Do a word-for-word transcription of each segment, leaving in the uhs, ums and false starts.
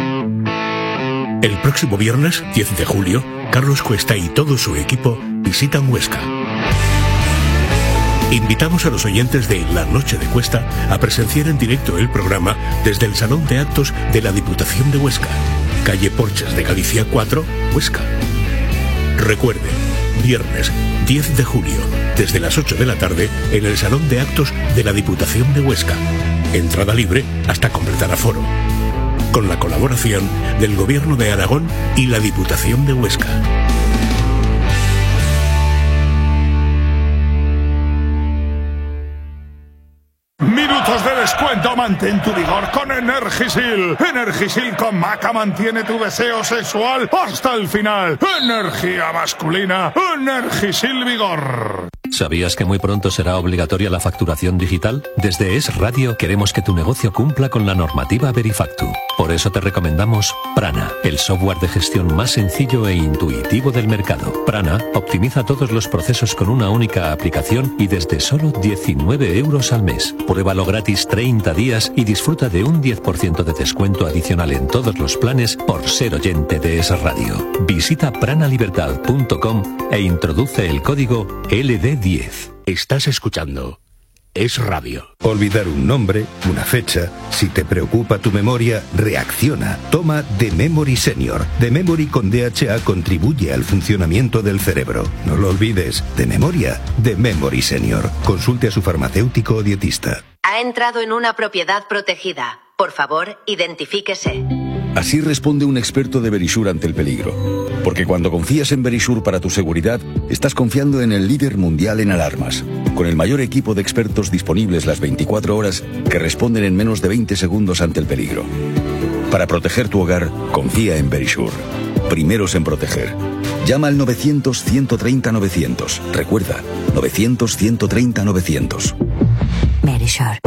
El próximo viernes, diez de julio, Carlos Cuesta y todo su equipo visitan Huesca. Invitamos a los oyentes de La Noche de Cuesta a presenciar en directo el programa desde el Salón de Actos de la Diputación de Huesca, calle Porches de Galicia cuatro, Huesca. Recuerde, viernes diez de julio, desde las ocho de la tarde, en el Salón de Actos de la Diputación de Huesca. Entrada libre hasta completar aforo. Con la colaboración del Gobierno de Aragón y la Diputación de Huesca. Minutos de descuento, mantén tu vigor con Energisil. Energisil con maca mantiene tu deseo sexual hasta el final. Energía masculina, Energisil Vigor. ¿Sabías que muy pronto será obligatoria la facturación digital? Desde Es Radio queremos que tu negocio cumpla con la normativa Verifactu. Por eso te recomendamos Prana, el software de gestión más sencillo e intuitivo del mercado. Prana optimiza todos los procesos con una única aplicación y desde solo diecinueve euros al mes. Pruébalo gratis treinta días y disfruta de un diez por ciento de descuento adicional en todos los planes por ser oyente de Es Radio. Visita pranalibertad punto com e introduce el código L D diez. Estás escuchando Es Radio. Olvidar un nombre, una fecha. Si te preocupa tu memoria, reacciona. Toma The Memory Senior. The Memory con D H A contribuye al funcionamiento del cerebro. No lo olvides. De memoria, The Memory Senior. Consulte a su farmacéutico o dietista. Ha entrado en una propiedad protegida. Por favor, identifíquese. Así responde un experto de Verisure ante el peligro. Porque cuando confías en Verisure para tu seguridad, estás confiando en el líder mundial en alarmas, con el mayor equipo de expertos disponibles las veinticuatro horas que responden en menos de veinte segundos ante el peligro. Para proteger tu hogar, confía en Verisure. Primeros en proteger. Llama al novecientos, ciento treinta, novecientos. Recuerda, novecientos, ciento treinta, novecientos. Verisure.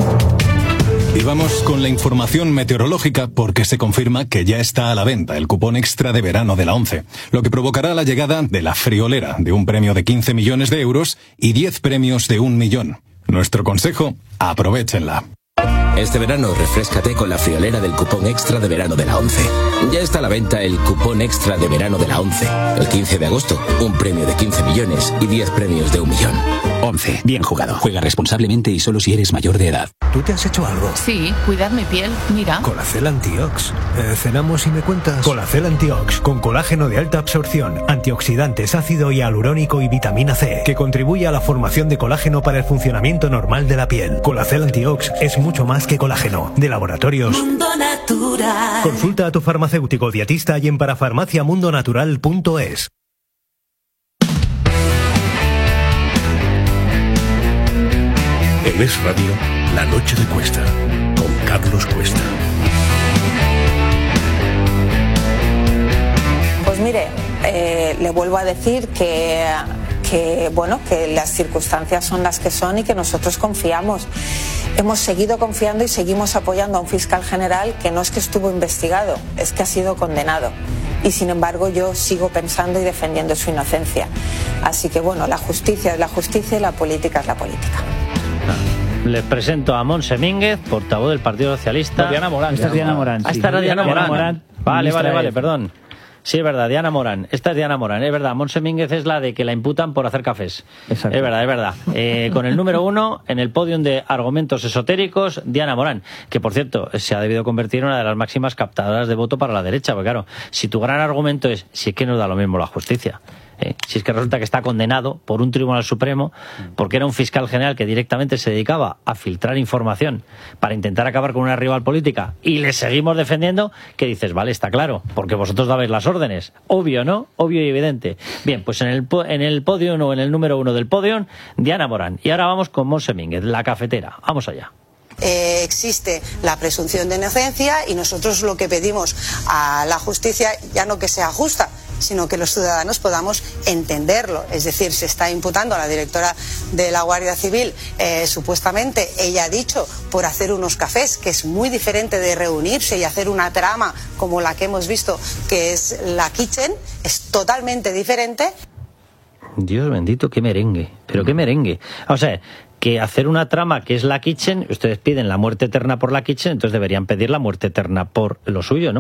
Y vamos con la información meteorológica porque se confirma que ya está a la venta el cupón extra de verano de la ONCE, lo que provocará la llegada de la friolera de un premio de quince millones de euros y diez premios de un millón. Nuestro consejo, aprovéchenla. Este verano refréscate con la friolera del cupón extra de verano de la ONCE. Ya está a la venta el cupón extra de verano de la ONCE. El quince de agosto, un premio de quince millones y diez premios de un millón. ONCE, bien jugado. Juega responsablemente y solo si eres mayor de edad. ¿Tú te has hecho algo? Sí, cuidar mi piel, mira. Colacel Antiox. Eh, ¿Cenamos y me cuentas? Colacel Antiox, con colágeno de alta absorción, antioxidantes, ácido hialurónico y vitamina C, que contribuye a la formación de colágeno para el funcionamiento normal de la piel. Colacel Antiox es mucho más que colágeno. De Laboratorios Mundo Natural. Consulta a tu farmacéutico dietista y en parafarmacia mundo natural punto es. En Es Radio, La Noche de Cuesta, con Carlos Cuesta. Pues mire, eh, le vuelvo a decir que, que, bueno, que las circunstancias son las que son y que nosotros confiamos. Hemos seguido confiando y seguimos apoyando a un fiscal general que no es que estuvo investigado, es que ha sido condenado. Y sin embargo yo sigo pensando y defendiendo su inocencia. Así que bueno, la justicia es la justicia y la política es la política. Les presento a Montse Mínguez, portavoz del Partido Socialista. No, Diana Morán. Esta es Diana Morán. Ah, esta era Diana, Diana Morán. Morán. Vale, vale, vale, perdón. Sí, es verdad, Diana Morán. Esta es Diana Morán, es verdad. Montse Mínguez es la de que la imputan por hacer cafés. Exacto. Es verdad, es verdad. Eh, con el número uno en el podium de argumentos esotéricos, Diana Morán, que por cierto se ha debido convertir en una de las máximas captadoras de voto para la derecha, porque claro, si tu gran argumento es si es que nos da lo mismo la justicia. Eh, si es que resulta que está condenado por un tribunal supremo porque era un fiscal general que directamente se dedicaba a filtrar información para intentar acabar con una rival política y le seguimos defendiendo, que dices, vale, está claro, porque vosotros dabais las órdenes, obvio, ¿no? Obvio y evidente. Bien, pues en el, en el podio o en el número uno del podio, Diana Morán. Y ahora vamos con Montse Mínguez, la cafetera. Vamos allá. Eh, existe la presunción de inocencia y nosotros lo que pedimos a la justicia, ya no que sea justa, sino que los ciudadanos podamos entenderlo. Es decir, se está imputando a la directora de la Guardia Civil, eh, supuestamente, ella ha dicho, por hacer unos cafés, que es muy diferente de reunirse y hacer una trama como la que hemos visto, que es la Kitchen, es totalmente diferente. Dios bendito, qué merengue, pero qué merengue. O sea, que hacer una trama que es la Kitchen, ustedes piden la muerte eterna por la Kitchen, entonces deberían pedir la muerte eterna por lo suyo, ¿no?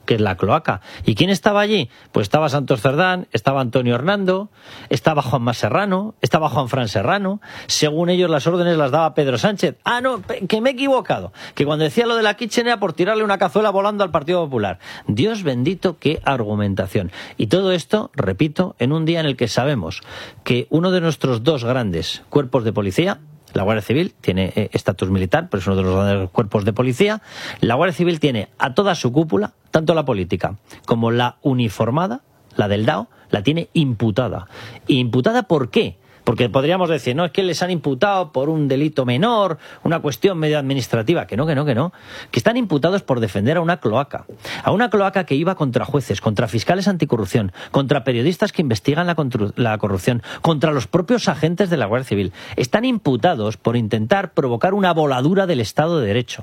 que es la cloaca. ¿Y quién estaba allí? Pues estaba Santos Cerdán, estaba Antonio Hernando, estaba Juanma Serrano, estaba Juan Fran Serrano. Según ellos, las órdenes las daba Pedro Sánchez. Ah, no, que me he equivocado. Que cuando decía lo de la Kitchen era por tirarle una cazuela volando al Partido Popular. Dios bendito, qué argumentación. Y todo esto, repito, en un día en el que sabemos que uno de nuestros dos grandes cuerpos de policía, la Guardia Civil, tiene estatus eh, militar, pero es uno de los grandes cuerpos de policía. La Guardia Civil tiene a toda su cúpula, tanto la política como la uniformada, la del D A O, la tiene imputada. ¿Imputada por qué? Porque podríamos decir, no, es que les han imputado por un delito menor, una cuestión medio administrativa. Que no, que no, que no. Que están imputados por defender a una cloaca. A una cloaca que iba contra jueces, contra fiscales anticorrupción, contra periodistas que investigan la, la corrupción, contra los propios agentes de la Guardia Civil. Están imputados por intentar provocar una voladura del Estado de Derecho.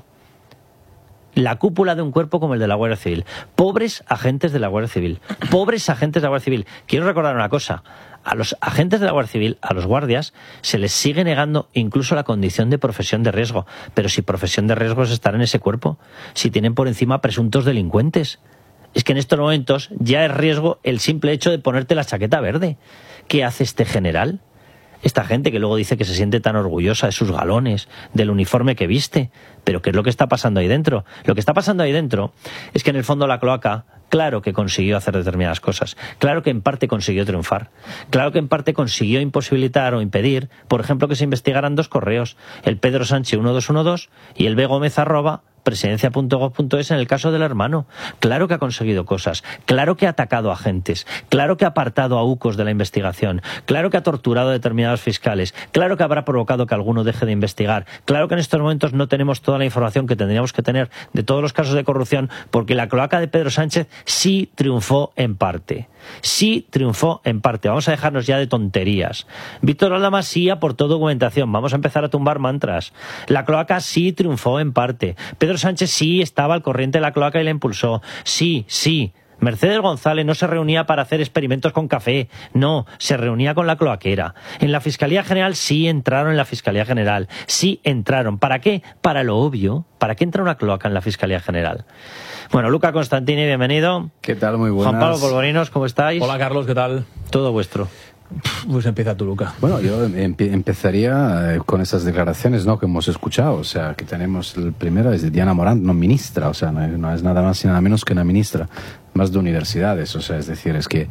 La cúpula de un cuerpo como el de la Guardia Civil. Pobres agentes de la Guardia Civil. Pobres agentes de la Guardia Civil. Quiero recordar una cosa. A los agentes de la Guardia Civil, a los guardias, se les sigue negando incluso la condición de profesión de riesgo. Pero si profesión de riesgo es estar en ese cuerpo, si tienen por encima presuntos delincuentes. Es que en estos momentos ya es riesgo el simple hecho de ponerte la chaqueta verde. ¿Qué hace este general? Esta gente que luego dice que se siente tan orgullosa de sus galones, del uniforme que viste. Pero ¿qué es lo que está pasando ahí dentro? Lo que está pasando ahí dentro es que en el fondo la cloaca, claro que consiguió hacer determinadas cosas. Claro que en parte consiguió triunfar. Claro que en parte consiguió imposibilitar o impedir, por ejemplo, que se investigaran dos correos. El Pedro Sánchez uno dos uno dos y el B Gómez arroba presidencia punto gob punto es en el caso del hermano. Claro que ha conseguido cosas, claro que ha atacado a agentes, claro que ha apartado a ucos de la investigación, claro que ha torturado a determinados fiscales, claro que habrá provocado que alguno deje de investigar, claro que en estos momentos no tenemos toda la información que tendríamos que tener de todos los casos de corrupción, porque la cloaca de Pedro Sánchez sí triunfó en parte. Sí triunfó en parte. Vamos a dejarnos ya de tonterías. Víctor Aldama sí aportó documentación. Vamos a empezar a tumbar mantras. La cloaca sí triunfó en parte. Pedro Sánchez sí estaba al corriente de la cloaca y la impulsó. Sí, sí. Mercedes González no se reunía para hacer experimentos con café, no, se reunía con la cloaquera. En la Fiscalía General sí entraron en la Fiscalía General, sí entraron. ¿Para qué? Para lo obvio. ¿Para qué entra una cloaca en la Fiscalía General? Bueno, Luca Constantini, bienvenido. ¿Qué tal? Muy buenas. Juan Pablo Polvorinos, ¿cómo estáis? Hola, Carlos, ¿qué tal? Todo vuestro. Pues empieza tú, Luca. Bueno, yo empe empezaría con esas declaraciones, ¿no?, que hemos escuchado. O sea, que tenemos el primero es de Diana Morant, no ministra, o sea, no, no es nada más y nada menos que una ministra, más de universidades. O sea, es decir, es que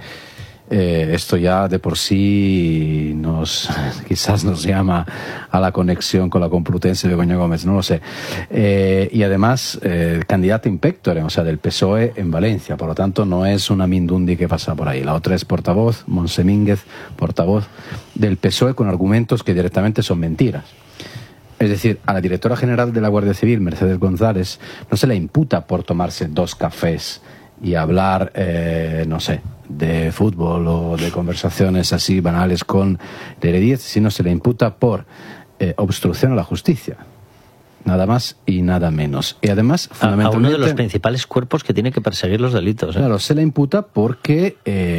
eh, esto ya de por sí nos quizás nos llama a la conexión con la Complutense de Begoña Gómez, no lo sé. Eh, y además, eh, candidato in pectore, o sea, del P S O E en Valencia. Por lo tanto, no es una mindundi que pasa por ahí. La otra es portavoz, Montse Mínguez, portavoz del P S O E, con argumentos que directamente son mentiras. Es decir, a la directora general de la Guardia Civil, Mercedes González, no se le imputa por tomarse dos cafés y hablar, eh, no sé, de fútbol o de conversaciones así banales con Lere Díez, sino se le imputa por eh, obstrucción a la justicia. Nada más y nada menos. Y además, fundamentalmente, a uno de los principales cuerpos que tiene que perseguir los delitos. ¿eh? Claro, se le imputa porque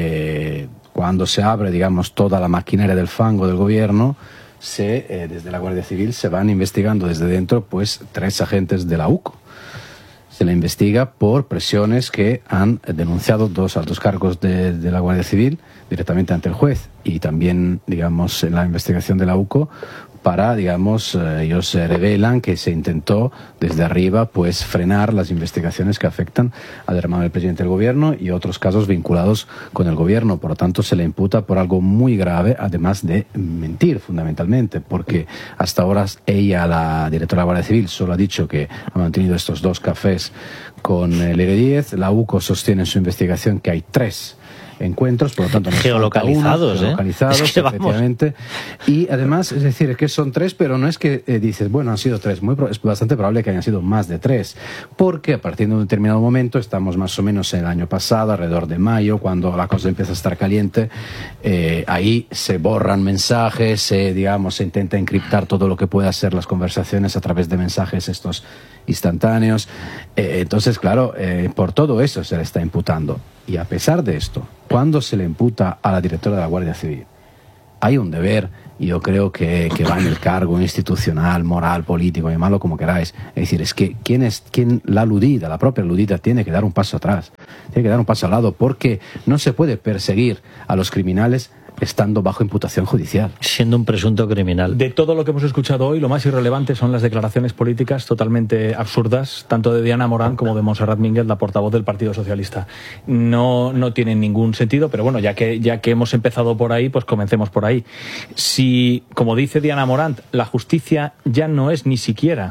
eh, cuando se abre, digamos, toda la maquinaria del fango del gobierno, se, eh, desde la Guardia Civil se van investigando desde dentro, pues, tres agentes de la U C O. Se le investiga por presiones que han denunciado dos altos cargos de, de la Guardia Civil directamente ante el juez, y también, digamos, en la investigación de la U C O, para, digamos, eh, ellos se revelan que se intentó desde arriba, pues, frenar las investigaciones que afectan al hermano del presidente del gobierno y otros casos vinculados con el gobierno. Por lo tanto, se le imputa por algo muy grave, además de mentir, fundamentalmente, porque hasta ahora ella, la directora de la Guardia Civil, solo ha dicho que ha mantenido estos dos cafés con el Lere Díez. La U C O sostiene en su investigación que hay tres encuentros, por lo tanto nos geolocalizados, uno, geolocalizados, ¿eh? Es que efectivamente, y además, es decir, es que son tres, pero no es que eh, dices, bueno, han sido tres, muy pro es bastante probable que hayan sido más de tres, porque a partir de un determinado momento, estamos más o menos en el año pasado, alrededor de mayo, cuando la cosa empieza a estar caliente, eh, ahí se borran mensajes, se, digamos, se intenta encriptar todo lo que pueda ser las conversaciones a través de mensajes estos instantáneos. Eh, entonces, claro, eh, por todo eso se le está imputando. Y a pesar de esto, cuando se le imputa a la directora de la Guardia Civil, hay un deber, y yo creo que, que va en el cargo institucional, moral, político, llamadlo como queráis. Es decir, es que quien, es, quien la aludida, la propia aludida, tiene que dar un paso atrás. tiene que dar un paso al lado, porque no se puede perseguir a los criminales estando bajo imputación judicial. Siendo un presunto criminal. De todo lo que hemos escuchado hoy, lo más irrelevante son las declaraciones políticas totalmente absurdas, tanto de Diana Morán como de Montserrat Mínguez, la portavoz del Partido Socialista. No, no tienen ningún sentido, pero bueno, ya que, ya que hemos empezado por ahí, pues comencemos por ahí. Si, como dice Diana Morán, la justicia ya no es ni siquiera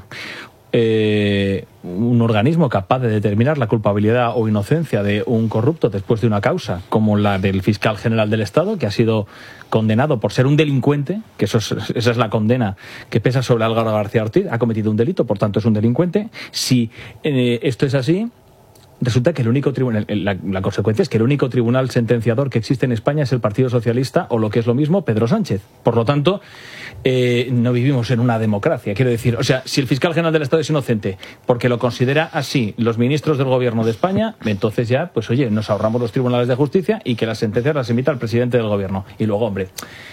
Eh, un organismo capaz de determinar la culpabilidad o inocencia de un corrupto después de una causa, como la del fiscal general del Estado, que ha sido condenado por ser un delincuente, que eso es, esa es la condena que pesa sobre Álvaro García Ortiz, ha cometido un delito, por tanto es un delincuente. Si eh, esto es así, resulta que el único tribunal, la, la consecuencia es que el único tribunal sentenciador que existe en España es el Partido Socialista, o lo que es lo mismo, Pedro Sánchez. Por lo tanto, eh, no vivimos en una democracia. Quiero decir, o sea, si el fiscal general del Estado es inocente porque lo considera así los ministros del gobierno de España, entonces ya, pues oye, nos ahorramos los tribunales de justicia y que las sentencias las emita el presidente del gobierno. Y luego, hombre,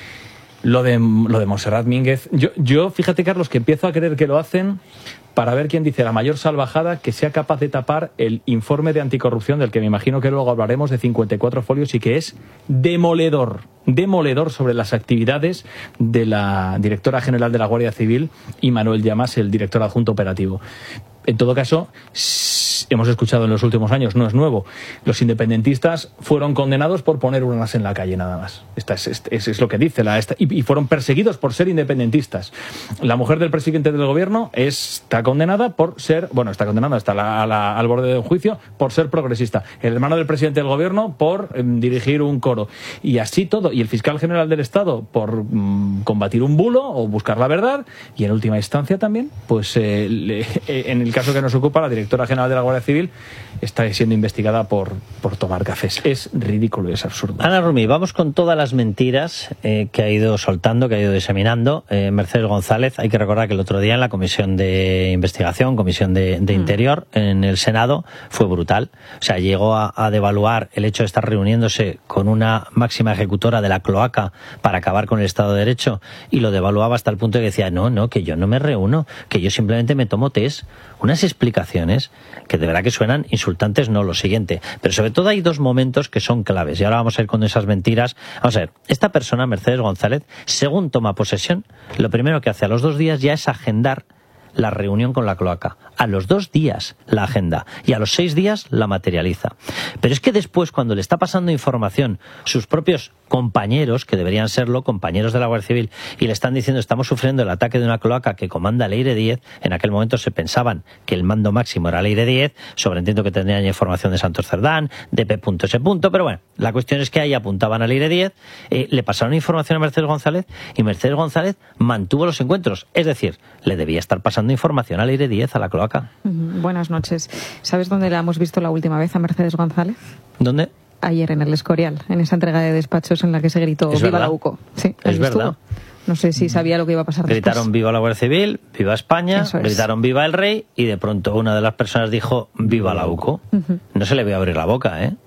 lo de, lo de Montserrat Mínguez, yo, yo, fíjate, Carlos, que empiezo a creer que lo hacen para ver quién dice la mayor salvajada que sea capaz de tapar el informe de anticorrupción, del que me imagino que luego hablaremos, de cincuenta y cuatro folios, y que es demoledor, demoledor sobre las actividades de la directora general de la Guardia Civil y Manuel Llamas, el director adjunto operativo. En todo caso, hemos escuchado en los últimos años, no es nuevo, los independentistas fueron condenados por poner urnas en la calle nada más. Esta es, es, es lo que dice la esta, y, y fueron perseguidos por ser independentistas. La mujer del presidente del gobierno está condenada por ser, bueno, está condenada hasta la, a la, al borde de un juicio por ser progresista. El hermano del presidente del gobierno por eh, dirigir un coro. Y así todo. Y el fiscal general del Estado por mm, combatir un bulo o buscar la verdad. Y en última instancia también, pues eh, le, eh, en el caso que nos ocupa, la directora general de la Guardia Civil está siendo investigada por, por tomar cafés. Es ridículo y es absurdo. Ana Rumi, vamos con todas las mentiras eh, que ha ido soltando, que ha ido diseminando eh, Mercedes González. Hay que recordar que el otro día en la Comisión de Investigación, Comisión de, de Interior, mm. en el Senado, fue brutal. O sea, llegó a, a devaluar el hecho de estar reuniéndose con una máxima ejecutora de la cloaca para acabar con el Estado de Derecho, y lo devaluaba hasta el punto de que decía, no, no, que yo no me reúno, que yo simplemente me tomo test. Unas explicaciones que de verdad que suenan insultantes, no lo siguiente. Pero sobre todo hay dos momentos que son claves, y ahora vamos a ir con esas mentiras. Vamos a ver, esta persona, Mercedes González, según toma posesión, lo primero que hace a los dos días ya es agendar la reunión con la cloaca. A los dos días la agenda y a los seis días la materializa. Pero es que después, cuando le está pasando información sus propios compañeros, que deberían serlo, compañeros de la Guardia Civil, y le están diciendo estamos sufriendo el ataque de una cloaca que comanda Leire Díez, en aquel momento se pensaban que el mando máximo era Leire Díez, sobreentiendo que tendrían información de Santos Cerdán, de P. S. Pero bueno, la cuestión es que ahí apuntaban a Leire Díez, eh, le pasaron información a Mercedes González, y Mercedes González mantuvo los encuentros. Es decir, le debía estar pasando información a Leire Díez, a la cloaca. Buenas noches. ¿Sabes dónde la hemos visto la última vez a Mercedes González? ¿Dónde? Ayer en el Escorial, en esa entrega de despachos en la que se gritó Viva la U C O. Sí, es verdad. Estuvo. No sé si sabía lo que iba a pasar Gritaron después. Viva la Guardia Civil, Viva España, gritaron Viva el Rey, y de pronto una de las personas dijo Viva la U C O. Uh-huh. No se le ve abrir la boca, ¿eh?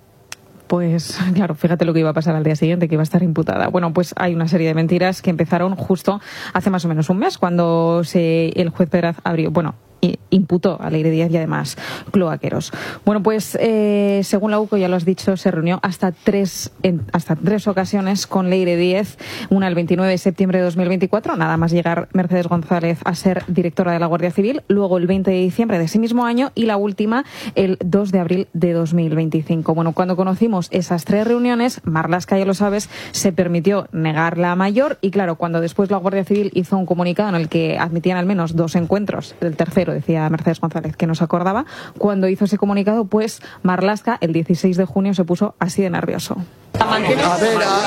Pues claro, fíjate lo que iba a pasar al día siguiente, que iba a estar imputada. Bueno, pues hay una serie de mentiras que empezaron justo hace más o menos un mes, cuando se, el juez Pedraz abrió, bueno, imputó a Leire Díez y además cloaqueros. Bueno, pues eh, según la U C O, ya lo has dicho, se reunió hasta tres, en, hasta tres ocasiones con Leire Díez, una el veintinueve de septiembre de dos mil veinticuatro, nada más llegar Mercedes González a ser directora de la Guardia Civil, luego el veinte de diciembre de ese mismo año y la última el dos de abril de dos mil veinticinco. Bueno, cuando conocimos esas tres reuniones, Marlaska, ya lo sabes, se permitió negar la mayor, y claro, cuando después la Guardia Civil hizo un comunicado en el que admitían al menos dos encuentros, el tercero decía Mercedes González que no se acordaba, cuando hizo ese comunicado, pues Marlaska el dieciséis de junio se puso así de nervioso. A ver, a,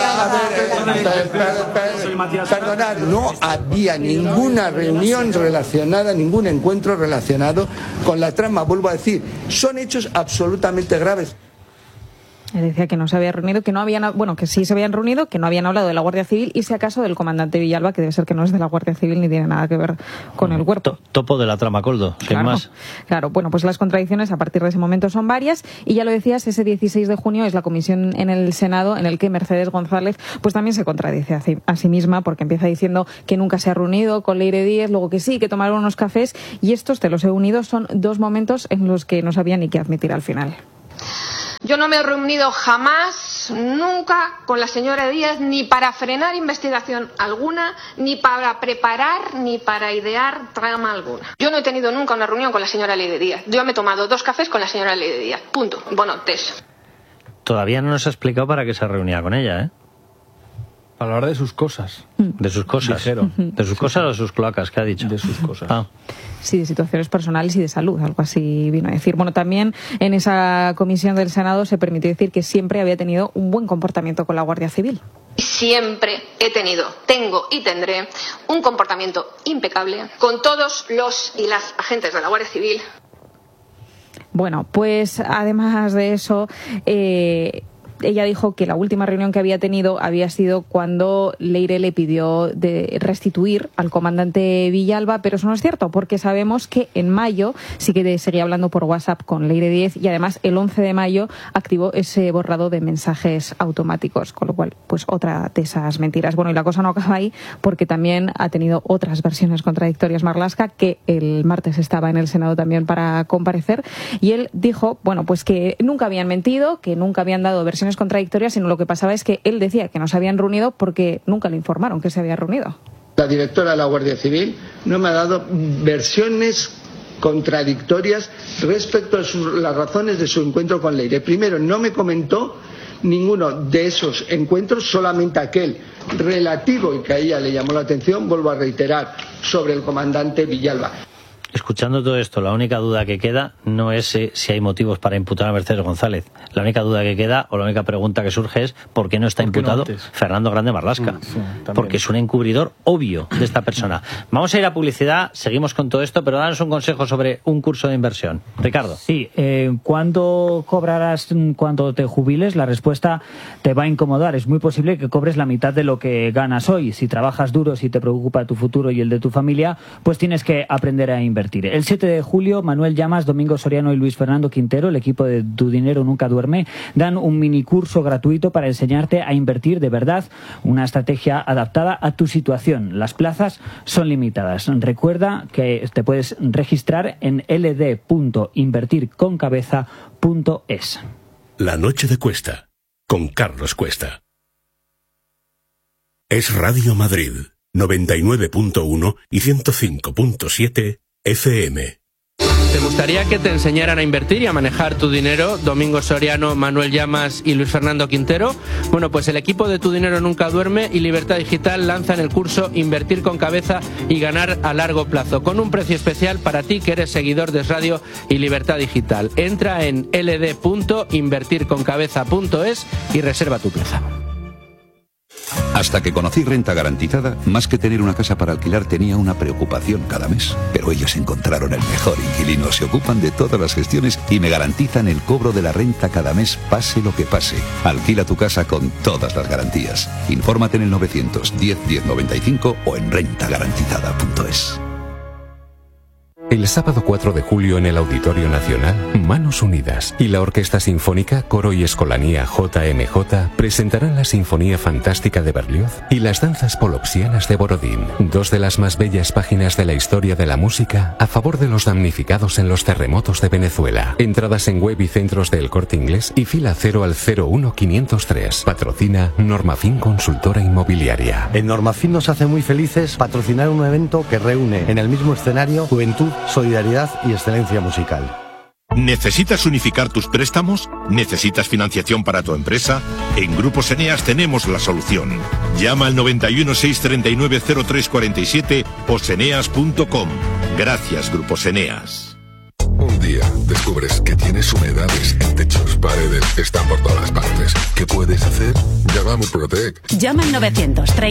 a ver, perdonad, no había ninguna reunión relacionada, ningún encuentro relacionado con la trama. Vuelvo a decir, son hechos absolutamente graves. Él decía que no se había reunido, que no habían, bueno, que sí se habían reunido, que no habían hablado de la Guardia Civil y si acaso del comandante Villalba, que debe ser que no es de la Guardia Civil ni tiene nada que ver con el cuerpo. Topo de la trama, Coldo, sin claro, más. Claro, bueno, pues las contradicciones a partir de ese momento son varias, y ya lo decías, ese dieciséis de junio es la comisión en el Senado en el que Mercedes González pues también se contradice a sí, a sí misma, porque empieza diciendo que nunca se ha reunido con Leire Díez, luego que sí, que tomaron unos cafés, y estos, te los he unido, son dos momentos en los que no sabía ni qué admitir al final. Yo no me he reunido jamás, nunca, con la señora Díaz, ni para frenar investigación alguna, ni para preparar, ni para idear trama alguna. Yo no he tenido nunca una reunión con la señora Leire Díaz. Yo me he tomado dos cafés con la señora Leire Díaz. Punto. Bueno, tés. Todavía no nos ha explicado para qué se reunía con ella, ¿eh? Para hablar de sus cosas. De sus cosas. Ligero. ¿De sus cosas o de sus cloacas? ¿Qué ha dicho? De sus cosas. Ah. Sí, de situaciones personales y de salud, algo así vino a decir. Bueno, también en esa comisión del Senado se permitió decir que siempre había tenido un buen comportamiento con la Guardia Civil. Siempre he tenido, tengo y tendré un comportamiento impecable con todos los y las agentes de la Guardia Civil. Bueno, pues además de eso, eh, ella dijo que la última reunión que había tenido había sido cuando Leire le pidió de restituir al comandante Villalba, pero eso no es cierto, porque sabemos que en mayo sí que seguía hablando por WhatsApp con Leire Díez y además el once de mayo activó ese borrado de mensajes automáticos, con lo cual, pues otra de esas mentiras. Bueno, y la cosa no acaba ahí, porque también ha tenido otras versiones contradictorias Marlaska, que el martes estaba en el Senado también para comparecer, y él dijo, bueno, pues que nunca habían mentido, que nunca habían dado versiones contradictorias, sino lo que pasaba es que él decía que no se habían reunido porque nunca le informaron que se había reunido. La directora de la Guardia Civil no me ha dado versiones contradictorias respecto a sus, las razones de su encuentro con Leire. Primero, no me comentó ninguno de esos encuentros, solamente aquel relativo y que a ella le llamó la atención, vuelvo a reiterar, sobre el comandante Villalba. Escuchando todo esto, la única duda que queda no es eh, si hay motivos para imputar a Mercedes González. La única duda que queda, o la única pregunta que surge es ¿por qué no está imputado no Fernando Grande Marlaska? Mm, sí, porque es un encubridor obvio de esta persona. Vamos a ir a publicidad, seguimos con todo esto, pero danos un consejo sobre un curso de inversión. Ricardo. Sí, eh, ¿cuándo cobrarás cuando te jubiles? La respuesta te va a incomodar. Es muy posible que cobres la mitad de lo que ganas hoy. Si trabajas duro, si te preocupa tu futuro y el de tu familia, pues tienes que aprender a invertir. El siete de julio, Manuel Llamas, Domingo Soriano y Luis Fernando Quintero, el equipo de Tu Dinero Nunca Duerme, dan un mini curso gratuito para enseñarte a invertir de verdad, una estrategia adaptada a tu situación. Las plazas son limitadas. Recuerda que te puedes registrar en l d punto invertir con cabeza punto es. La noche de Cuesta, con Carlos Cuesta. Es Radio Madrid, noventa y nueve punto uno y ciento cinco punto siete F M. ¿Te gustaría que te enseñaran a invertir y a manejar tu dinero? Domingo Soriano, Manuel Llamas y Luis Fernando Quintero. Bueno, pues el equipo de Tu Dinero Nunca Duerme y Libertad Digital lanzan el curso Invertir con Cabeza y Ganar a Largo Plazo, con un precio especial para ti que eres seguidor de Radio y Libertad Digital. Entra en l d punto invertir con cabeza punto es y reserva tu plaza. Hasta que conocí Renta Garantizada, más que tener una casa para alquilar tenía una preocupación cada mes. Pero ellos encontraron el mejor inquilino, se ocupan de todas las gestiones y me garantizan el cobro de la renta cada mes, pase lo que pase. Alquila tu casa con todas las garantías. Infórmate en el novecientos diez diez noventa y cinco o en renta garantizada punto es. El sábado cuatro de julio en el Auditorio Nacional, Manos Unidas y la Orquesta Sinfónica Coro y Escolanía J M J presentarán la Sinfonía Fantástica de Berlioz y las Danzas Polopsianas de Borodín, dos de las más bellas páginas de la historia de la música a favor de los damnificados en los terremotos de Venezuela. Entradas en web y centros del Corte Inglés y fila cero al cero uno quinientos tres. Patrocina Normafin Consultora Inmobiliaria. En Normafin nos hace muy felices patrocinar un evento que reúne en el mismo escenario juventud, solidaridad y excelencia musical. ¿Necesitas unificar tus préstamos? ¿Necesitas financiación para tu empresa? En Grupos Eneas tenemos la solución. Llama al noventa y uno, seiscientos treinta y nueve, cero tres cuarenta y siete o seneas punto com. Gracias, Grupos Eneas. Un día descubres que tienes humedades en techos, paredes, están por todas partes. ¿Qué puedes hacer? Llama a Murprotec. Llama al novecientos treinta